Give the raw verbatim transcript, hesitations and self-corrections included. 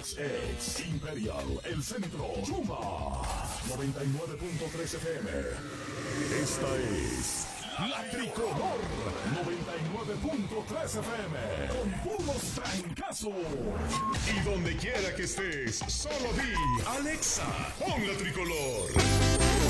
Ex, ex, Imperial, El Centro, Chuma, noventa y nueve punto tres F M. Esta es La Tricolor, noventa y nueve punto tres F M, con puros trancazos. Y donde quiera que estés, solo di, Alexa, pon La Tricolor.